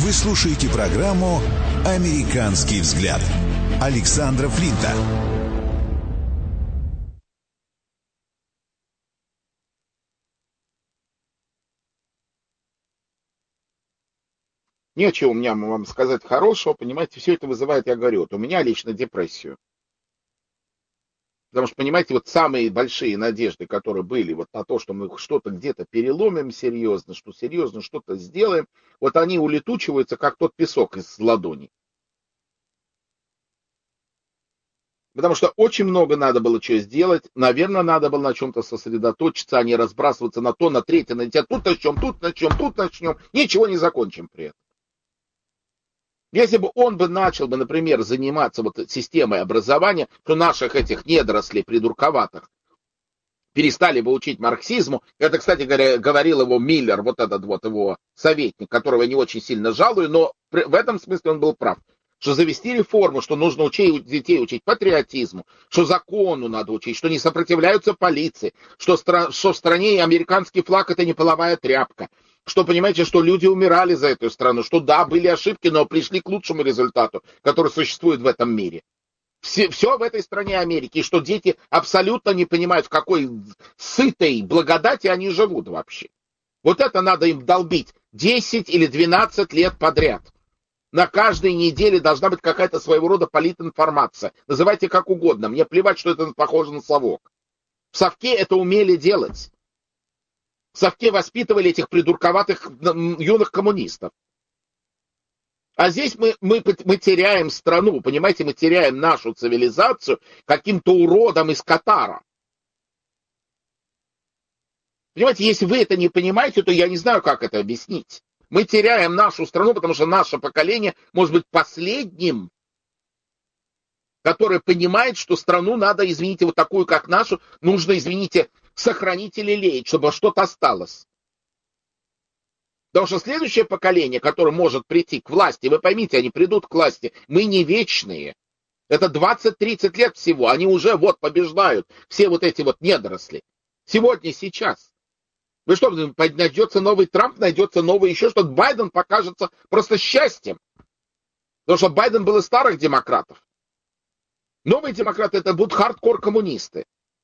Вы слушаете программу «Американский взгляд» Александра Флинта. Нечего у меня вам сказать хорошего, понимаете, все это вызывает, я говорю, вот у меня лично депрессию. Потому что, понимаете, вот самые большие надежды, которые были вот на то, что мы что-то где-то переломим серьезно, что серьезно что-то сделаем, вот они улетучиваются, как тот песок из ладони. Потому что очень много надо было что сделать, наверное, надо было на чем-то сосредоточиться, а не разбрасываться на то, на третье, на тебя. Тут начнем, тут начнем, тут начнем, ничего не закончим при этом. Если бы он бы начал бы, например, заниматься вот системой образования, то наших этих недорослей придурковатых перестали бы учить марксизму. Это, кстати говоря, говорил его Миллер, вот этот вот его советник, которого я не очень сильно жалую, но в этом смысле он был прав. Что завести реформу, что нужно учить детей учить патриотизму, что закону надо учить, что не сопротивляются полиции, что в стране американский флаг это не половая тряпка, что, понимаете, что люди умирали за эту страну, что да, были ошибки, но пришли к лучшему результату, который существует в этом мире. Все в этой стране Америки, и что дети абсолютно не понимают, в какой сытой благодати они живут вообще. Вот это надо им долбить 10 или 12 лет подряд. На каждой неделе должна быть какая-то своего рода политинформация. Называйте как угодно. Мне плевать, что это похоже на совок. В совке это умели делать. В совке воспитывали этих придурковатых юных коммунистов. А здесь мы теряем страну, понимаете, мы теряем нашу цивилизацию каким-то уродом из Катара. Понимаете, если вы это не понимаете, то я не знаю, как это объяснить. Мы теряем нашу страну, потому что наше поколение может быть последним, которое понимает, что страну надо, извините, вот такую, как нашу, нужно, извините, сохранить или лелеять, чтобы что-то осталось. Потому что следующее поколение, которое может прийти к власти, вы поймите, они придут к власти, мы не вечные. Это 20-30 лет всего, они уже вот побеждают, все вот эти вот недоросли. Сегодня, сейчас. Вы что, найдется новый Трамп, найдется новый еще что-то, Байден покажется просто счастьем. Потому что Байден был из старых демократов. Новые демократы это будут хардкор-коммунисты.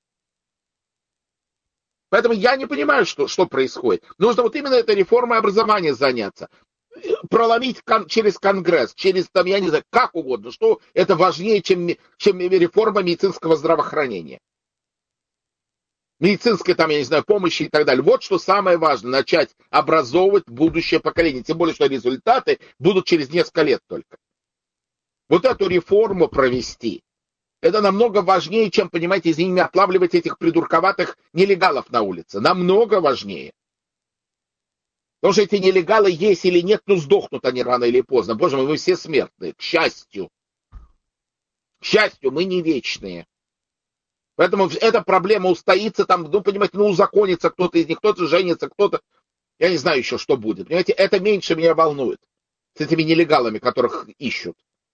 Поэтому я не понимаю, что происходит. Нужно вот именно этой реформой образования заняться. Проломить через Конгресс, через, там, я не знаю, как угодно, что это важнее, чем реформа медицинского здравоохранения. Медицинской, там, я не знаю, помощи и так далее. Вот что самое важное, начать образовывать будущее поколение. Тем более, что результаты будут через несколько лет только. Вот эту реформу провести, это намного важнее, чем, понимаете, из ними отлавливать этих придурковатых нелегалов на улице. Намного важнее. Потому что эти нелегалы есть или нет, ну сдохнут они рано или поздно. Боже мой, мы все смертные, к счастью. К счастью, мы не вечные. Поэтому эта проблема устоится, там, ну, понимаете, ну, узаконится кто-то из них, кто-то женится, кто-то... Я не знаю еще, что будет. Понимаете, это меньше меня волнует. С этими нелегалами, которых ищут.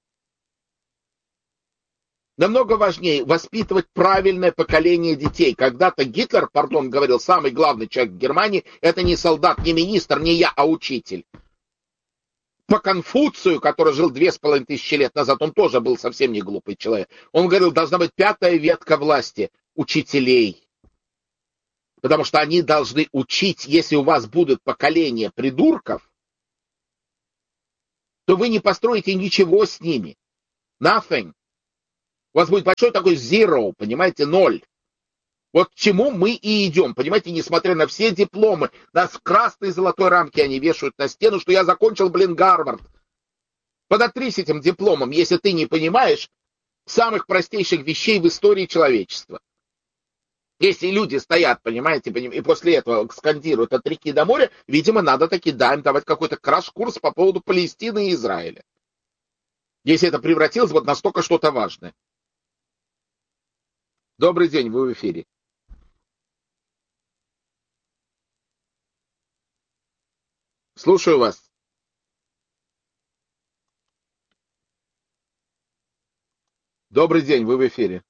Намного важнее воспитывать правильное поколение детей. Когда-то Гитлер, пардон, говорил, самый главный человек в Германии, это не солдат, не министр, не я, а учитель. По Конфуцию, который жил 2500 лет назад, он тоже был совсем не глупый человек. Он говорил, должна быть 5-я ветка власти учителей. Потому что они должны учить, если у вас будут поколение придурков, то вы не построите ничего с ними. Nothing. У вас будет большой такой zero, понимаете, 0. Вот к чему мы и идем, понимаете, несмотря на все дипломы, нас в красной и золотой рамке они вешают на стену, что я закончил, Гарвард. Подотрись этим дипломом, если ты не понимаешь самых простейших вещей в истории человечества. Если люди стоят, понимаете, и после этого скандируют от реки до моря, видимо, надо таки им давать какой-то краш-курс по поводу Палестины и Израиля. Если это превратилось вот настолько что-то важное. Добрый день, вы в эфире. Слушаю вас. Добрый день, вы в эфире.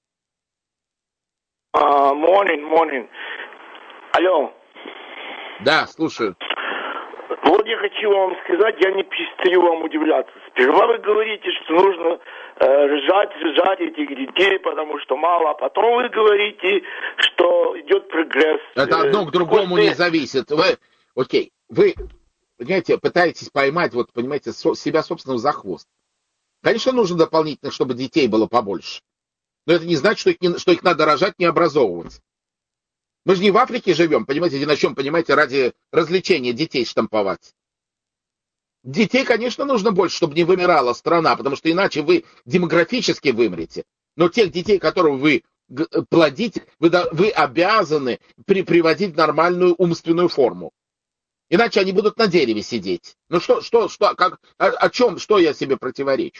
Morning. Алло. Да, слушаю. Вот вот я хочу вам сказать, я не перестаю вам удивляться. Сперва вы говорите, что нужно рожать этих детей, потому что мало, а потом вы говорите, что идет прогресс. Это одно к другому не зависит. Вы, понимаете, пытаетесь поймать, вот, понимаете, себя собственного за хвост. Конечно, нужно дополнительно, чтобы детей было побольше. Но это не значит, что их надо рожать, не образовываться. Мы же не в Африке живем, понимаете, где на чем, понимаете, ради развлечения детей штамповать. Детей, конечно, нужно больше, чтобы не вымирала страна, потому что иначе вы демографически вымрете. Но тех детей, которых вы плодите, вы обязаны приводить в нормальную умственную форму. Иначе они будут на дереве сидеть. Ну что, о чем, что я себе противоречу?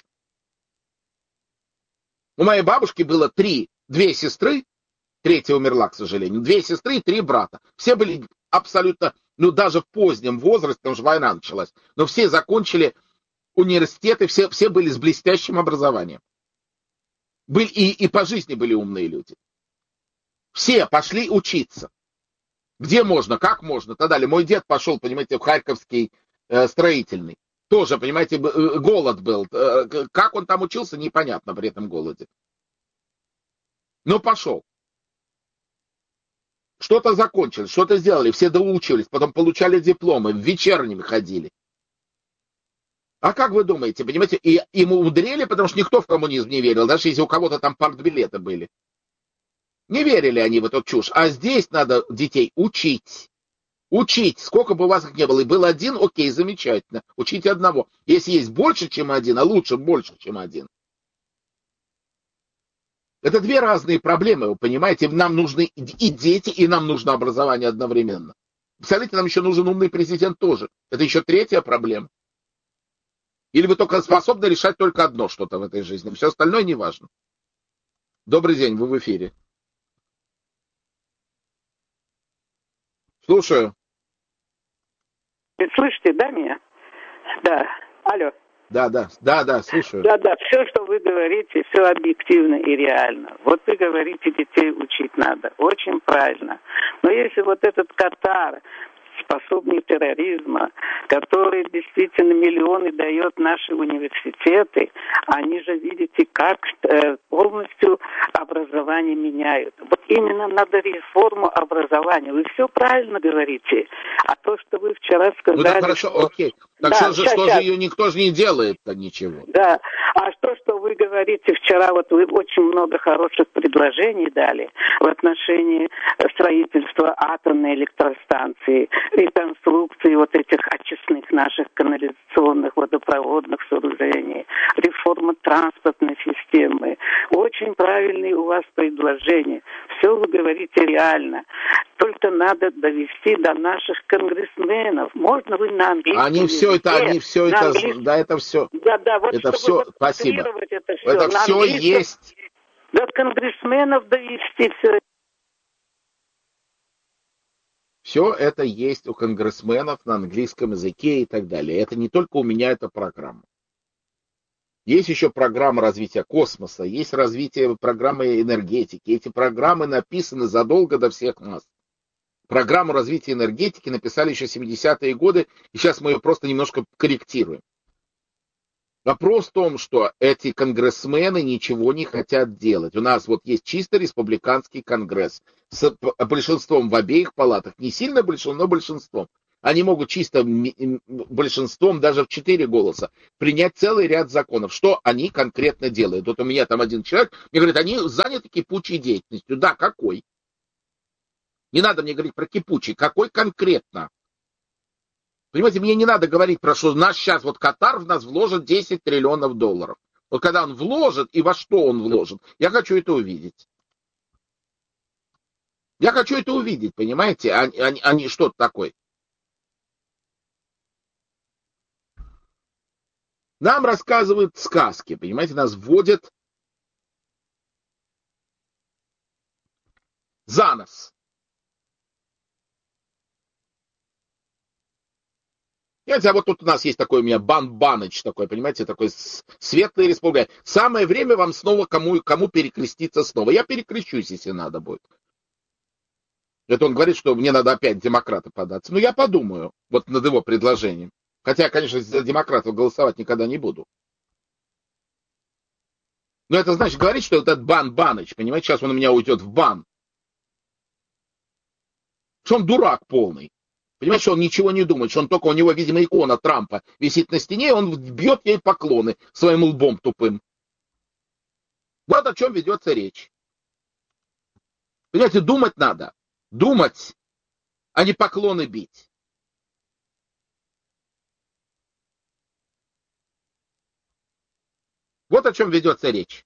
У моей бабушки было две сестры, третья умерла, к сожалению, 2 сестры и 3 брата. Все были абсолютно, даже в позднем возрасте, потому что война началась, но все закончили университеты, все были с блестящим образованием. И по жизни были умные люди. Все пошли учиться. Где можно, как можно, так далее. Мой дед пошел, понимаете, в Харьковский строительный. Тоже, понимаете, голод был. Как он там учился, непонятно при этом голоде. Но пошел. Что-то закончили, что-то сделали, все доучивались, потом получали дипломы, в вечерними ходили. А как вы думаете, понимаете, и им умудрили, потому что никто в коммунизм не верил, даже если у кого-то там партбилеты были. Не верили они в эту чушь. А здесь надо детей учить. Учить, сколько бы у вас их не было. И был один, окей, замечательно. Учите одного. Если есть больше, чем один, а лучше больше, чем один. Это 2 разные проблемы, вы понимаете. Нам нужны и дети, и нам нужно образование одновременно. Представляете, нам еще нужен умный президент тоже. Это еще 3-я проблема. Или вы только способны решать только одно что-то в этой жизни. Все остальное не важно. Добрый день, вы в эфире. Слушаю. Слышите, да, меня? Да. Алло. Да, слушаю. Да, все, что вы говорите, все объективно и реально. Вот вы говорите, детей учить надо. Очень правильно. Но если вот этот Катар, способник терроризма, который действительно миллионы дает наши университеты, они же, видите, как полностью образование меняют. Вот именно надо реформу образования. Вы все правильно говорите. А то, что вы вчера сказали... Ну, да, хорошо, окей. Так да, что же ее никто же не делает-то ничего. Да. А то, что вы говорите вчера, вот вы очень много хороших предложений дали в отношении строительства атомной электростанции, реконструкции вот этих очистных наших канализационных водопроводных сооружений, реформа транспортной системы. Очень правильные у вас предложения. Все вы говорите реально. Только надо довести до наших конгрессменов. Можно вы на английском они все это, да, это все. Да, вот это все, спасибо. Это все есть. До конгрессменов довести все. Все это есть у конгрессменов на английском языке и так далее. Это не только у меня эта программа. Есть еще программа развития космоса, есть развитие программы энергетики. Эти программы написаны задолго до всех нас. Программу развития энергетики написали еще 70-е годы, и сейчас мы ее просто немножко корректируем. Вопрос в том, что эти конгрессмены ничего не хотят делать. У нас вот есть чисто республиканский конгресс с большинством в обеих палатах. Не сильно большинством, но большинством. Они могут чисто большинством, даже в 4 голоса, принять целый ряд законов. Что они конкретно делают? Вот у меня там один человек, мне говорит, они заняты кипучей деятельностью. Да, какой? Не надо мне говорить про кипучий. Какой конкретно? Понимаете, мне не надо говорить про что нас сейчас, вот Катар в нас вложит 10 триллионов долларов. Вот когда он вложит и во что он вложит, я хочу это увидеть. Я хочу это увидеть, понимаете, а не что-то такое. Нам рассказывают сказки, понимаете, нас вводят за нос. А вот тут у нас есть такой у меня Баныч такой, понимаете, такой светлый республик. Самое время вам снова кому перекреститься снова. Я перекрещусь, если надо будет. Это он говорит, что мне надо опять демократа податься. Ну, я подумаю вот над его предложением. Хотя, конечно, за демократов голосовать никогда не буду. Но это значит говорить, что вот этот Баныч, понимаете, сейчас он у меня уйдет в бан. Что он дурак полный. Понимаете, что он ничего не думает, что он только, у него, видимо, икона Трампа висит на стене, и он бьет ей поклоны своим лбом тупым. Вот о чем ведется речь. Понимаете, думать надо. Думать, а не поклоны бить. Вот о чем ведется речь.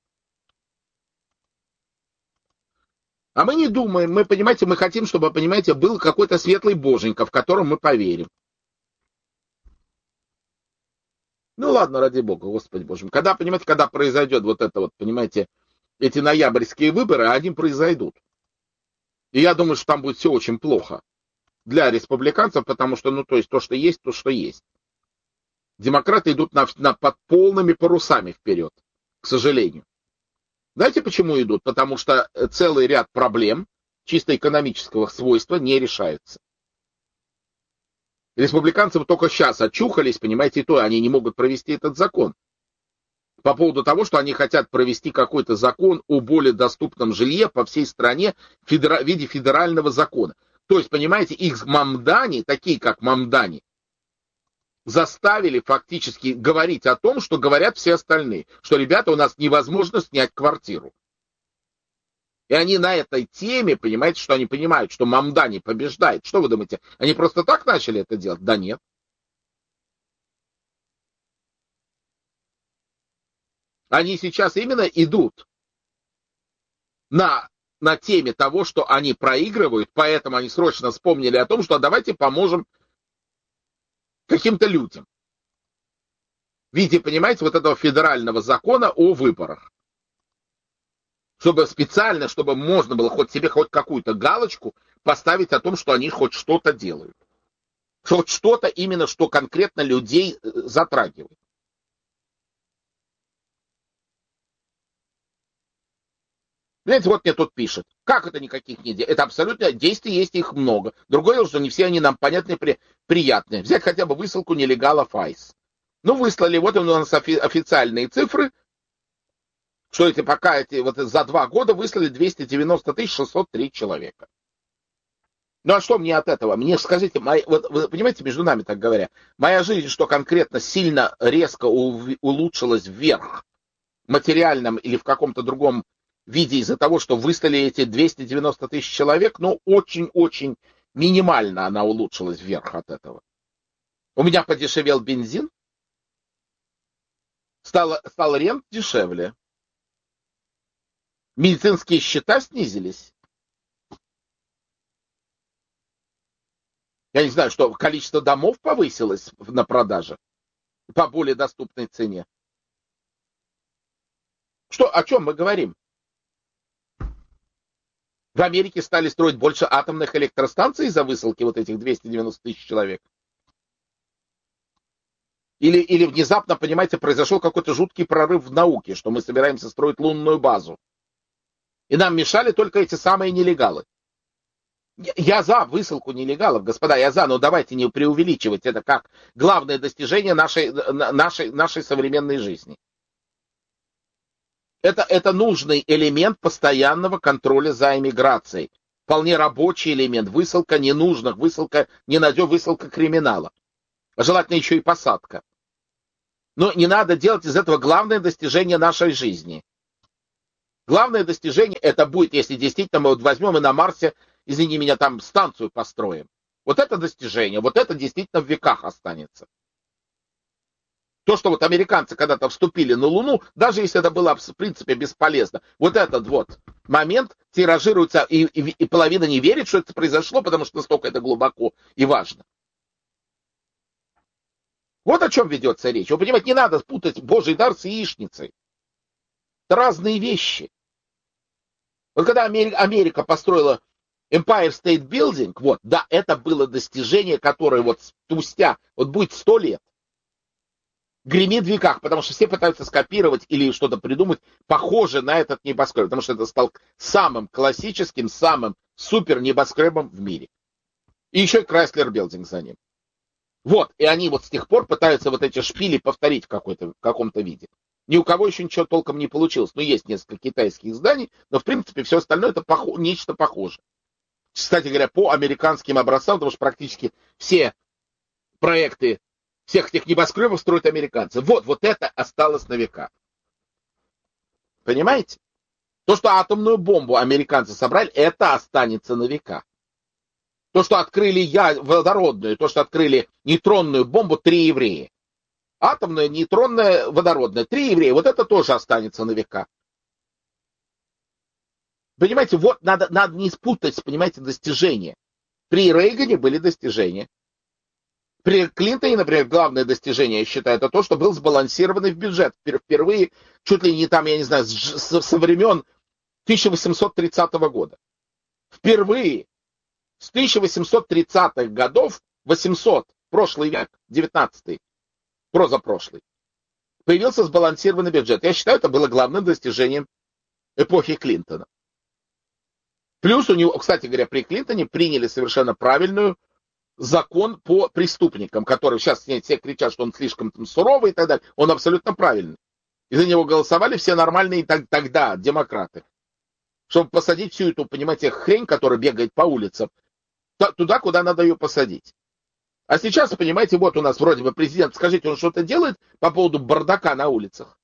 А мы не думаем, мы, понимаете, мы хотим, чтобы, понимаете, был какой-то светлый боженька, в котором мы поверим. Ну ладно, ради бога, Господи Боже мой. Когда, понимаете, когда произойдет вот это вот, понимаете, эти ноябрьские выборы, они произойдут. И я думаю, что там будет все очень плохо для республиканцев, потому что, ну, то есть, то, что есть, то, что есть. Демократы идут под полными парусами вперед, к сожалению. Знаете, почему идут? Потому что целый ряд проблем чисто экономического свойства не решаются. Республиканцы только сейчас очухались, понимаете, и то они не могут провести этот закон. По поводу того, что они хотят провести какой-то закон о более доступном жилье по всей стране в виде федерального закона. То есть, понимаете, их мамдани, такие как мамдани, заставили фактически говорить о том, что говорят все остальные, что, ребята, у нас невозможно снять квартиру. И они на этой теме, понимаете, что они понимают, что мамдани побеждает. Что вы думаете, они просто так начали это делать? Да нет. Они сейчас именно идут на теме того, что они проигрывают, поэтому они срочно вспомнили о том, что давайте поможем каким-то людям. В виде, понимаете, вот этого федерального закона о выборах. Чтобы специально, чтобы можно было хоть себе хоть какую-то галочку поставить о том, что они хоть что-то делают. Хоть что-то именно, что конкретно людей затрагивает. Знаете, вот мне тут пишет, как это никаких не действий? Это абсолютно действий, есть их много. Другое дело, что не все они нам понятны, приятные. Взять хотя бы высылку нелегалов ICE. Ну, выслали, вот у нас официальные цифры, что эти пока вот за 2 года выслали 290 603 человека. Ну, а что мне от этого? Мне скажите, вот, вы понимаете, между нами так говоря, моя жизнь, что конкретно сильно резко улучшилась вверх, в материальном или в каком-то другом виде из-за того, что выслали эти 290 тысяч человек, но очень-очень минимально она улучшилась вверх от этого. У меня подешевел бензин, стал рент дешевле, медицинские счета снизились. Я не знаю, что количество домов повысилось на продаже по более доступной цене. Что, о чем мы говорим? В Америке стали строить больше атомных электростанций из-за высылки вот этих 290 тысяч человек. Или внезапно, понимаете, произошел какой-то жуткий прорыв в науке, что мы собираемся строить лунную базу. И нам мешали только эти самые нелегалы. Я за высылку нелегалов, господа, я за, но давайте не преувеличивать это как главное достижение нашей современной жизни. Это нужный элемент постоянного контроля за иммиграцией. Вполне рабочий элемент. Высылка ненужных, высылка криминала. Желательно еще и посадка. Но не надо делать из этого главное достижение нашей жизни. Главное достижение это будет, если действительно мы вот возьмем и на Марсе, извини меня, там станцию построим. Вот это достижение, вот это действительно в веках останется. То, что вот американцы когда-то вступили на Луну, даже если это было в принципе бесполезно, вот этот вот момент тиражируется, и половина не верит, что это произошло, потому что настолько это глубоко и важно. Вот о чем ведется речь. Вы понимаете, не надо путать Божий дар с яичницей. Это разные вещи. Вот когда Америка построила Empire State Building, вот, да, это было достижение, которое вот спустя, вот будет 100 лет, гремит в веках, потому что все пытаются скопировать или что-то придумать похожее на этот небоскреб, потому что это стал самым классическим, самым супер небоскребом в мире. И еще и Chrysler Building за ним. Вот, и они вот с тех пор пытаются вот эти шпили повторить в каком-то виде. Ни у кого еще ничего толком не получилось. Ну, есть несколько китайских изданий, но, в принципе, все остальное это нечто похожее. Кстати говоря, по американским образцам, потому что практически все проекты всех этих небоскребов строят американцы. Вот это осталось на века. Понимаете? То, что атомную бомбу американцы собрали, это останется на века. То, что открыли водородную, то, что открыли нейтронную бомбу, 3 еврея. Атомная, нейтронная, водородная, 3 еврея. Вот это тоже останется на века. Понимаете, вот надо не спутать, понимаете, достижения. При Рейгане были достижения. При Клинтоне, например, главное достижение, я считаю, это то, что был сбалансированный бюджет. Впервые, чуть ли не там, я не знаю, со времен 1830 года. Впервые с 1830-х годов, 800, прошлый век, 19-й, прозапрошлый, появился сбалансированный бюджет. Я считаю, это было главным достижением эпохи Клинтона. Плюс у него, кстати говоря, при Клинтоне приняли совершенно правильный закон по преступникам, который сейчас все кричат, что он слишком суровый и так далее. Он абсолютно правильный. И за него голосовали все нормальные тогда демократы. Чтобы посадить всю эту, понимаете, хрень, которая бегает по улицам, туда, куда надо ее посадить. А сейчас, понимаете, вот у нас вроде бы президент, скажите, он что-то делает по поводу бардака на улицах?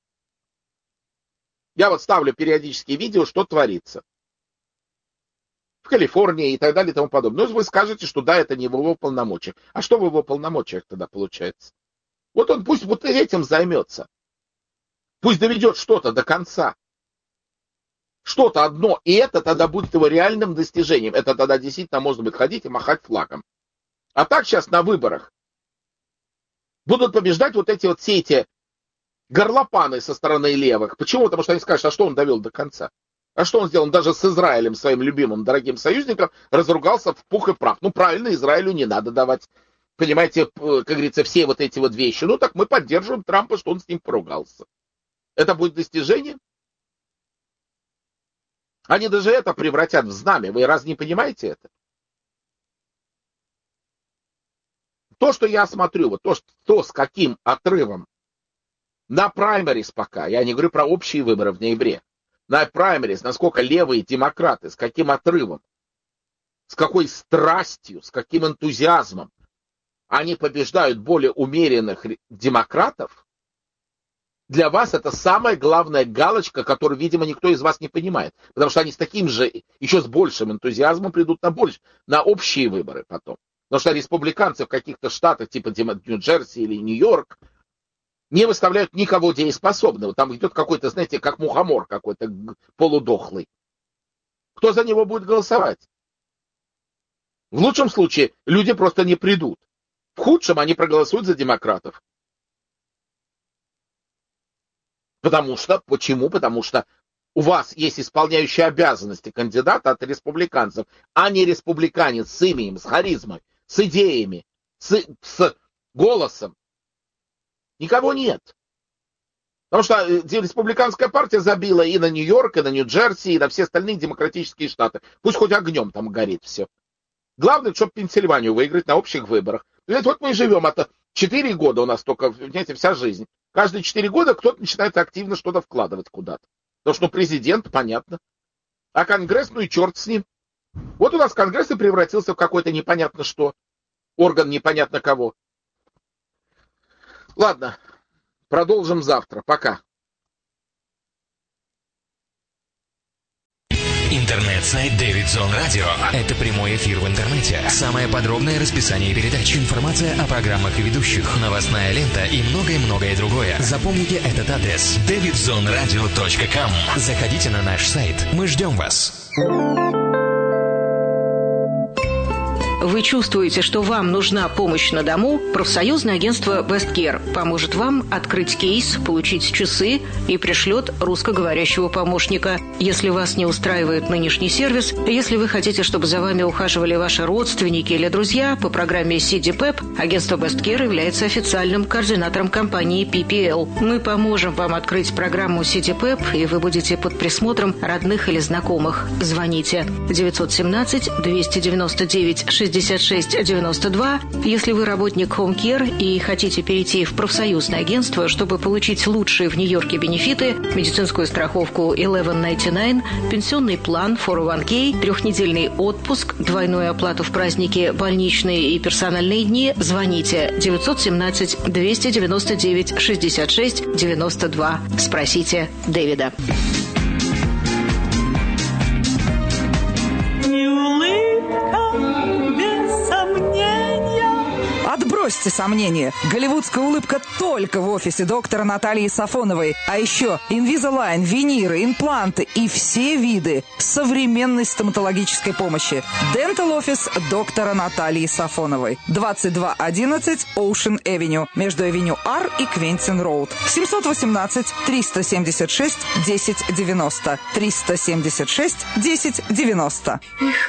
Я вот ставлю периодически видео, что творится в Калифорнии и так далее и тому подобное. Ну, вы скажете, что да, это не в его полномочиях. А что в его полномочиях тогда получается? Вот он пусть вот этим займется. Пусть доведет что-то до конца. Что-то одно. И это тогда будет его реальным достижением. Это тогда действительно можно будет ходить и махать флагом. А так сейчас на выборах будут побеждать вот эти вот все эти горлопаны со стороны левых. Почему? Потому что они скажут, а что он довел до конца? А что он сделал? Он даже с Израилем, своим любимым, дорогим союзником, разругался в пух и прах. Ну, правильно, Израилю не надо давать, понимаете, как говорится, все вот эти вот вещи. Ну, так мы поддерживаем Трампа, что он с ним поругался. Это будет достижение? Они даже это превратят в знамя. Вы разве не понимаете это? То, что я смотрю, вот то с каким отрывом на праймерис пока, я не говорю про общие выборы в ноябре, на праймерис, насколько левые демократы, с каким отрывом, с какой страстью, с каким энтузиазмом они побеждают более умеренных демократов, для вас это самая главная галочка, которую, видимо, никто из вас не понимает. Потому что они с таким же, еще с большим энтузиазмом придут на общие выборы потом. Потому что республиканцы в каких-то штатах, типа Нью-Джерси или Нью-Йорк, не выставляют никого дееспособного. Там идет какой-то, знаете, как мухомор какой-то полудохлый. Кто за него будет голосовать? В лучшем случае люди просто не придут. В худшем они проголосуют за демократов. Почему? Потому что у вас есть исполняющие обязанности кандидата от республиканцев, а не республиканец с именем, с харизмой, с идеями, с голосом. Никого нет. Потому что республиканская партия забила и на Нью-Йорк, и на Нью-Джерси, и на все остальные демократические штаты. Пусть хоть огнем там горит все. Главное, чтобы Пенсильванию выиграть на общих выборах. Вот мы живем, это 4 года у нас только, понимаете, вся жизнь. Каждые 4 года кто-то начинает активно что-то вкладывать куда-то. Потому что президент, понятно. А Конгресс, ну и черт с ним. Вот у нас Конгресс и превратился в какой-то непонятно что. Орган непонятно кого. Ладно, продолжим завтра. Пока. Интернет-сайт David Zone Radio. Это прямой эфир в интернете. Самое подробное расписание передач, информация о программах и ведущих, новостная лента и многое-многое другое. Запомните этот адрес: davidzoneradio.com. Заходите на наш сайт. Мы ждем вас. Вы чувствуете, что вам нужна помощь на дому? Профсоюзное агентство Westcare поможет вам открыть кейс, получить часы и пришлет русскоговорящего помощника. Если вас не устраивает нынешний сервис, если вы хотите, чтобы за вами ухаживали ваши родственники или друзья, по программе CDPEP агентство Westcare является официальным координатором компании PPL. Мы поможем вам открыть программу CDPEP, и вы будете под присмотром родных или знакомых. Звоните 917-299-60 6692. Если вы работник Home Care и хотите перейти в профсоюзное агентство, чтобы получить лучшие в Нью-Йорке бенефиты, медицинскую страховку 1199, пенсионный план 401k, 3-недельный отпуск, двойную оплату в праздники, больничные и персональные дни, звоните 917-299-66-92. Спросите Дэвида. Отбросьте сомнения. Голливудская улыбка только в офисе доктора Натальи Сафоновой. А еще Invisalign, виниры, импланты и все виды современной стоматологической помощи. Dental Office доктора Натальи Сафоновой. 2211 Ocean Avenue. Между Авеню R и Квентин Роуд. 718-376-1090. 376-1090.